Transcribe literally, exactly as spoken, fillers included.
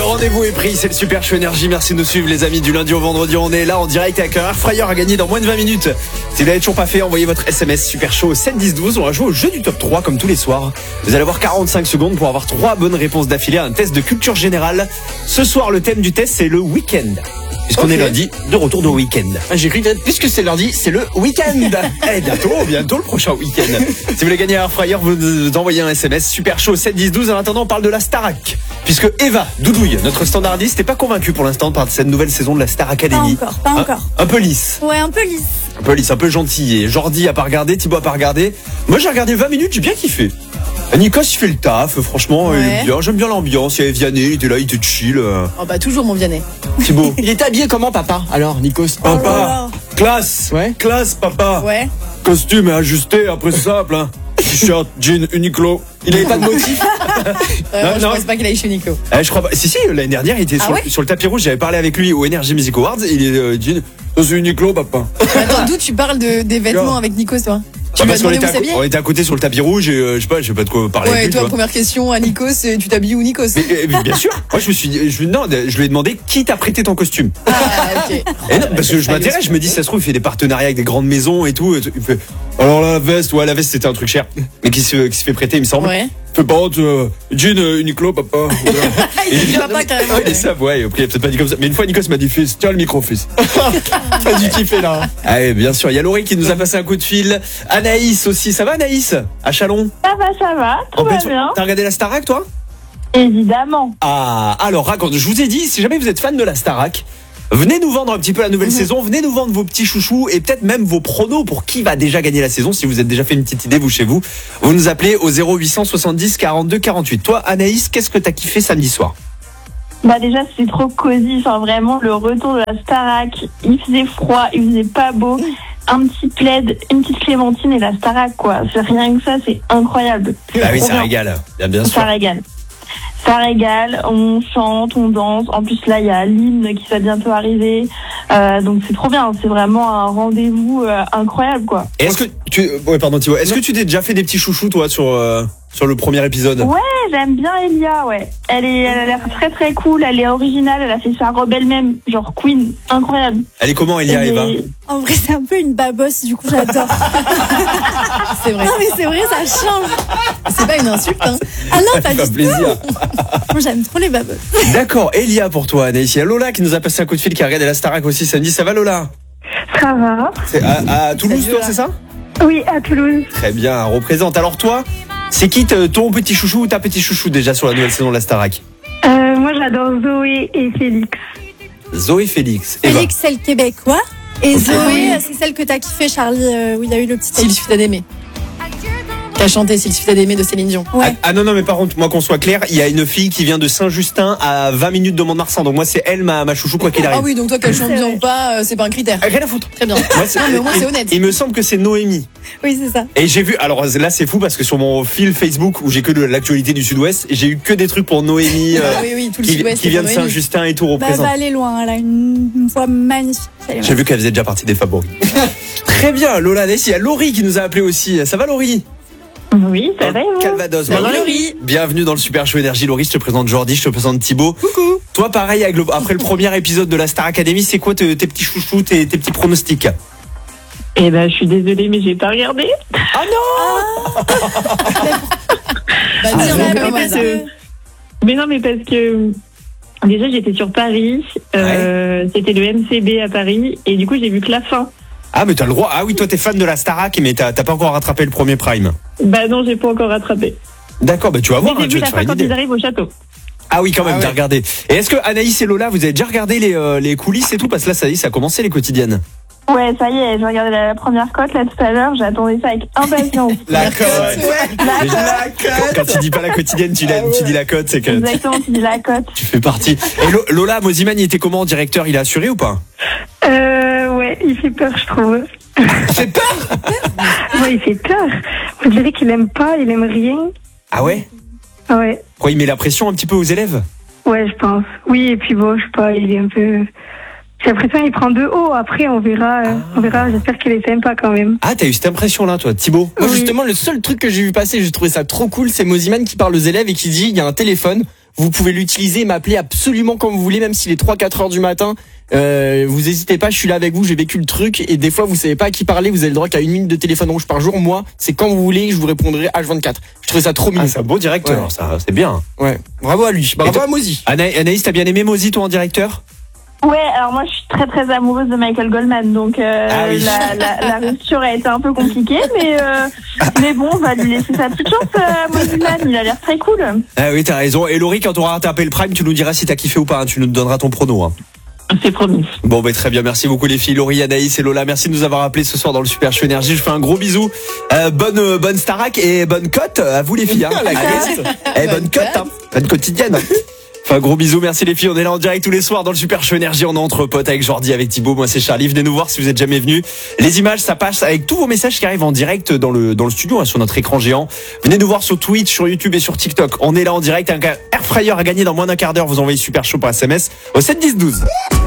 rendez-vous est pris, c'est le Super Show Énergie. Merci de nous suivre les amis, du lundi au vendredi. On est là en direct avec un Airfryer à gagner dans moins de vingt minutes. Si vous l'avez toujours pas fait, envoyez votre S M S Super Show au sept dix douze. On va jouer au jeu du top trois comme tous les soirs. Vous allez avoir quarante-cinq secondes pour avoir trois bonnes réponses d'affilée à un test de culture générale. Ce soir, le thème du test, c'est le week-end. Puisqu'on okay. est lundi, de retour de week-end. Ah, j'ai cru que puisque c'est lundi, c'est le week-end. Eh, bientôt, bientôt le prochain week-end. Si vous voulez gagner un Airfryer, vous envoyez un S M S Super Show sept dix douze. En attendant, on parle de la Starac. Puisque Eva Doudouille, notre standardiste, n'est pas convaincue pour l'instant par cette nouvelle saison de la Star Academy. Pas encore, pas un, encore. Un peu lisse. Ouais, un peu lisse. Un peu lisse, un peu gentil. Et Jordi a pas regardé, Thibaut a pas regardé. Moi, j'ai regardé vingt minutes, j'ai bien kiffé. Nikos, il fait le taf, franchement, ouais. Il est bien. J'aime bien l'ambiance. Il y avait Vianney, il était là, il était chill. Oh bah toujours mon Vianney. Thibaut. Il est habillé comment, papa? Alors, Nikos? Papa. Oh classe. Ouais. Classe, papa. Ouais. Costume est ajusté, après c'est simple. Hein. T-shirt, jean, Uniqlo. Il avait pas de motif. euh, non, moi, je pense pas qu'il aille chez Nico. Euh, je crois pas. Si, si, l'année dernière, il était ah sur, ouais sur le tapis rouge. J'avais parlé avec lui au Energy Music Awards. Il est euh, jean. C'est Uniqlo, papa. Attends, d'où tu parles de, des vêtements avec Nico, toi? Tu bah m'as demandé où on, s'habiller. on était à côté sur le tapis rouge et euh, je sais pas, je sais pas de quoi parler. Ouais, avec lui, toi, toi, première question à Nikos, tu t'habilles où Nikos? mais, mais, bien sûr. Moi, je me suis dit, je, non, je lui ai demandé qui t'a prêté ton costume. Ah, ok. Et non, parce que je m'intéresse, je me dis, ça se trouve, il fait des partenariats avec des grandes maisons et tout. Et tout. Il fait, alors la veste, ouais, la veste, c'était un truc cher, mais qui se, qui se fait prêter, il me semble. Ouais. Fais pas honte, euh, jean, euh, Uniqlo, papa. Il dit papa carrément. Ouais, il est ça, ouais, après, il a peut-être pas dit comme ça. Mais une fois, Nikos m'a dit, fils, tiens le micro, fils. Pas du kiffé là. Ah, oui, bien sûr. Il y a Laurie qui nous a passé un coup de fil. Anaïs aussi. Ça va, Anaïs? À Chalon? Ça va, ça va. Tout va bien. T'as regardé la Starac, toi? Évidemment. Ah, alors, raconte. Je vous ai dit, si jamais vous êtes fan de la Starac, venez nous vendre un petit peu la nouvelle mmh. saison, venez nous vendre vos petits chouchous et peut-être même vos pronos pour qui va déjà gagner la saison. Si vous êtes déjà fait une petite idée, vous chez vous, vous nous appelez au zéro huit cent soixante-dix quarante-deux quarante-huit. Toi, Anaïs, qu'est-ce que t'as kiffé samedi soir? Bah déjà, c'est trop cosy. Enfin, vraiment, le retour de la Starac. Il faisait froid, il faisait pas beau. Un petit plaid, une petite clémentine et la Starac, quoi. C'est rien que ça, c'est incroyable. Ah oui, ça régale. Bien, bien sûr. Ça régale. Ça régale, on chante, on danse. En plus, là, il y a l'hymne qui va bientôt arriver. Euh, donc, c'est trop bien. C'est vraiment un rendez-vous euh, incroyable, quoi. Et est-ce que tu... Ouais, pardon, Thibaut. Est-ce que tu t'es déjà fait des petits chouchous, toi, sur, euh, sur le premier épisode? Ouais, j'aime bien Elia, ouais. Elle, est, elle a l'air très, très cool. Elle est originale. Elle a fait sa robe elle-même. Genre Queen. Incroyable. Elle est comment, Elia, Eva? En vrai, c'est un peu une babosse. Du coup, j'adore. C'est vrai. Non, mais c'est vrai, ça change. C'est pas une insulte, hein. Ah non, pas du tout. Plaisir. Moi, j'aime trop les babosses. D'accord, Elia pour toi, Anaïs. Il y a Lola qui nous a passé un coup de fil, qui a regardé la Starac aussi samedi. Ça va, Lola? Ça va. C'est à, à Toulouse, toi, c'est ça? Oui, à Toulouse. Très bien, représente. Alors toi, c'est qui ton petit chouchou ou ta petite chouchou déjà sur la nouvelle saison de la Starac? euh, Moi, j'adore Zoé et Félix. Zoé, Félix. Félix, c'est le québécois. Et Zoé, c'est celle que t'as kiffé, Charlie, euh, où il y a eu le petit... S'il suffit d'aimer. Qui a chanté S'il suffit d'aimer de Céline Dion. Ouais. Ah, ah non, non, mais par contre, moi qu'on soit clair, il y a une fille qui vient de Saint-Justin à vingt minutes de Mont-de-Marsan. Donc moi, c'est elle, ma, ma chouchou, quoi qu'il arrive. Ah oui, donc toi qu'elle chante bien ou pas, c'est pas un critère. Rien à foutre. Très bien. Ouais, non, mais au moins c'est honnête. Il me semble que c'est Noémie. Oui, c'est ça. Et j'ai vu, alors là c'est fou parce que sur mon fil Facebook où j'ai que de l'actualité du Sud-Ouest, j'ai eu que des trucs pour Noémie euh, ah, oui, oui, tout le qui, Sud-Ouest, qui vient de Noémie. Saint-Justin et tout Bah, représente. elle va aller loin, elle a une, une voix magnifique. J'ai vu qu'elle faisait déjà partie des favoris. Très bien, Lola, il y a Laurie qui nous a appelé aussi. Ça va, Laurie? Oui, ça va. Calvados. Ça va, Laurie? Bienvenue dans le Super Show Énergie. Laurie, je te présente Jordi, je te présente Thibaut. Coucou. Toi, pareil, avec le- après le premier épisode de la Star Academy, c'est quoi tes, tes petits chouchous, tes, tes petits pronostics? Eh ben, je suis désolée, mais j'ai pas regardé. Ah non! Bah, Ah, dis un non, peu mais comme parce hasard. que- Mais non, mais parce que déjà j'étais sur Paris, euh, c'était le M C B à Paris, et du coup j'ai vu que la fin. Ah, mais t'as le droit. Ah oui, toi, t'es fan de la Starac, mais t'as, t'as pas encore rattrapé le premier prime. Bah non, j'ai pas encore rattrapé. D'accord, bah tu vas Mais voir, j'ai hein, tu vu vas la te faire fin une quand idée. ils arrivent au château. Ah oui, quand même, Ah t'as ouais. regardé. Et est-ce que Anaïs et Lola, vous avez déjà regardé les, euh, les coulisses et tout? Parce que là, ça y est, ça a commencé les quotidiennes. Ouais, ça y est, j'ai regardé la, la première cote là tout à l'heure, j'attendais ça avec impatience. La cote, ouais. La Mais cote. quand, quand tu dis pas la quotidienne, tu, la- tu dis la cote, c'est que Exactement, tu dis la cote. tu fais partie. Et Lo- Lola, Moziman, il était comment, directeur? Il a assuré ou pas? Euh, ouais, il fait peur, je trouve. Il fait peur? Ouais, il fait peur. On dirait qu'il aime pas, il aime rien. Ah ouais? Ouais, Quoi, il met la pression un petit peu aux élèves? ouais, je pense. Oui, et puis bon, je sais pas, il est un peu... J'ai l'impression qu'il prend de haut, après on verra, euh, on verra, j'espère qu'il est sympa quand même. Ah, t'as eu cette impression-là, toi, Thibaut? Moi, Oui. justement, le seul truc que j'ai vu passer, j'ai trouvé ça trop cool, c'est Moziman qui parle aux élèves et qui dit il y a un téléphone, Vous pouvez l'utiliser, m'appeler absolument quand vous voulez, même s'il est trois quatre heures du matin. Euh, vous hésitez pas, je suis là avec vous, j'ai vécu le truc. Et des fois, vous savez pas à qui parler, vous avez le droit qu'à une minute de téléphone rouge par jour. Moi, c'est quand vous voulez, je vous répondrai H vingt-quatre. Je trouvais ça trop mignon. Ah, c'est un beau directeur, Ouais. ça, c'est bien. Ouais, bravo à lui, bravo toi- à Mozi. Ana- Anaïs, t'as bien aimé Mozi, toi, en directeur? Ouais, alors moi je suis très très amoureuse de Michael Goldman, donc euh, Ah oui. la, la, la rupture a été un peu compliquée, mais euh, mais bon, on va lui laisser sa petite chance à Moziman, il a l'air très cool. Ah oui, t'as raison. Et Laurie, quand on aura tapé le prime, tu nous diras si t'as kiffé ou pas, hein. Tu nous donneras ton prono, hein. C'est promis. Bon, bah, très bien. Merci beaucoup, les filles. Laurie, Anaïs et Lola. Merci de nous avoir appelés ce soir dans le Super Show Énergie. Je fais un gros bisou. Euh, bonne, euh, bonne Starac et bonne cote à vous, les filles, hein. La Allez. cote. Eh, bonne cote, hein. Bonne quotidienne. Enfin, gros bisous, merci les filles. On est là en direct tous les soirs dans le Super Show Énergie. On est entre potes avec Jordi, avec Thibaut. Moi, c'est Charlie. Venez nous voir si vous êtes jamais venus. Les images, ça passe avec tous vos messages qui arrivent en direct dans le, dans le studio, hein, sur notre écran géant. Venez nous voir sur Twitch, sur YouTube et sur TikTok. On est là en direct. Un air fryer à gagner dans moins d'un quart d'heure. Vous envoyez Super Show par S M S au sept dix douze.